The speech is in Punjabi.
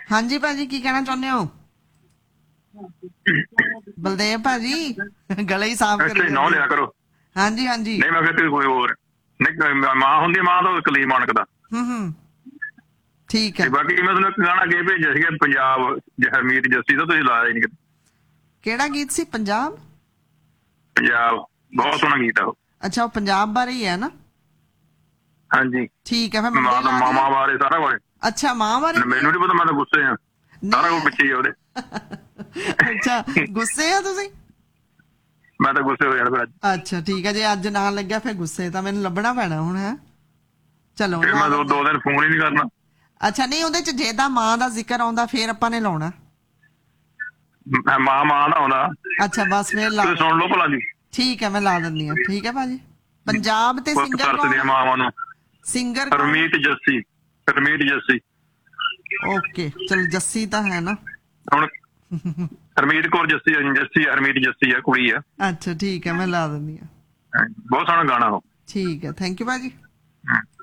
ਹਾਂਜੀ ਭਾਜੀ ਕੀ ਕਹਿਣਾ ਚਾਹੁੰਦੇ ਹੋ? ਬਲਦੇਵ ਭਾਜੀ ਗਲਾ ਹੀ ਸਾਫ਼ ਇੱਥੇ ਕਰੀ ਨਾ ਜਾਂਦੇ। ਲਿਆ ਕਰੋ। ਹਾਂਜੀ ਹਾਂਜੀ। ਨਹੀਂ ਮੈਂ ਫਿਰ ਕੋਈ ਹੋਰ ਨਹੀਂ, ਮਾਂ ਹੁੰਦੀ, ਮਾਂ ਤੋਂ ਕਲੀ ਮਾਨਕ ਦਾ। ਠੀਕ ਤੇ ਹੈ। ਬਾਕੀ ਮੈਂ ਤੁਹਾਨੂੰ ਇੱਕ ਗਾਣਾ ਅੱਗੇ ਭੇਜਿਆ ਸੀਗਾ, ਪੰਜਾਬ ਹਰਮੀਤ ਜੱਸੀ ਦਾ, ਤੁਸੀਂ ਲਾਇਆ ਨਹੀਂ ਕਿਤੇ। ਕਿਹੜਾ ਗੀਤ ਸੀ? ਪੰਜਾਬ? ਪੰਜਾਬ ਬਹੁਤ ਸੋਹਣਾ ਗੀਤ ਆ ਉਹ। ਅੱਛਾ ਉਹ ਪੰਜਾਬ ਬਾਰੇ ਹੀ ਹੈ ਨਾ? ਹਾਂਜੀ, ਠੀਕ ਹੈ ਫਿਰ ਮੰਡੇ ਮਾਂ ਦਾ ਲਾ ਮਾਮਾ ਦਈਏ। ਬਾਰੇ ਸਾਰਾ ਬਾਰੇ। ਅੱਛਾ ਮਾਂ ਬਾਰੇ? ਮੈਨੂੰ ਨਹੀਂ ਪਤਾ, ਮੈਂ ਤਾਂ ਗੁੱਸੇ ਆ, ਸਾਰਾ ਕੁਝ ਪਿੱਛੇ ਹੀ ਆ ਉਹਦੇ। ਅੱਛਾ ਗੁੱਸੇ ਆ ਤੁਸੀਂ? ਮੈਂ ਤਾਂ ਗੁੱਸੇ ਹੋ ਜਾਣਾ ਫਿਰ ਅੱਜ। ਅੱਛਾ ਠੀਕ ਹੈ, ਜੇ ਅੱਜ ਨਾ ਲੱਗਿਆ ਫਿਰ ਗੁੱਸੇ ਤਾਂ ਮੈਨੂੰ ਲੱਭਣਾ ਪੈਣਾ ਹੁਣ ਹੈ। ਚਲੋ ਫਿਰ ਮੈਂ ਦੋ ਦਿਨ ਫੋਨ ਹੀ ਨਹੀਂ ਕਰਨਾ। ਅੱਛਾ ਨਹੀਂ ਉਹਦੇ ਚ ਜੇ ਤਾਂ ਮਾਂ ਦਾ ਜ਼ਿਕਰ ਆਉਂਦਾ ਫਿਰ ਆਪਾਂ ਨੇ ਲਾਉਣਾ। ਮਾਂ ਦਾ ਆਉਂਦਾ। ਅੱਛਾ ਬਸ ਫਿਰ ਲਾ। ਤੁਸੀਂ ਸੁਣ ਲਓ ਭਲਾ ਜੀ। ਠੀਕ ਹੈ ਮੈਂ ਲਾ ਦਿੰਦੀ ਹਾਂ। ਠੀਕ ਹੈ ਭਾਜੀ। ਪੰਜਾਬ ਤੇ ਪੁੱਤ ਸਿੰਗਰ ਤਰਸਦੀਆਂ ਕੌਣ? ਮਾਵਾਂ ਨੂੰ। ਸਿੰਗਰ ਕੌਣ? ਹਰਮੀਤ ਜੱਸੀ। ਹਰਮੀਤ ਜੱਸੀ। ਓਕੇ ਚਲੋ ਜੱਸੀ ਤਾਂ ਹੈ ਨਾ ਹੁਣ ਹਰਮੀਤ ਕੌਰ ਜੱਸੀ ਆ, ਜੱਸੀ ਹਰਮੀਤ ਜੱਸੀ ਆ, ਕੁੜੀ ਆ। ਅੱਛਾ ਠੀਕ ਹੈ ਮੈਂ ਲਾ ਦਿੰਦੀ ਹਾਂ। ਬਹੁਤ ਸੋਹਣਾ ਗਾਣਾ ਉਹ। ਠੀਕ ਹੈ ਥੈਂਕ ਯੂ ਭਾਜੀ।